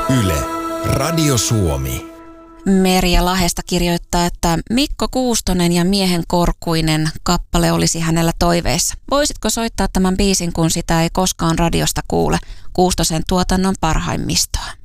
Yle, Radio Suomi. Merja Lahdesta kirjoittaa, että Mikko Kuustonen ja Miehen korkuinen kappale olisi hänellä toiveissa. Voisitko soittaa tämän biisin, kun sitä ei koskaan radiosta kuule? Kuustosen tuotannon parhaimmistoa.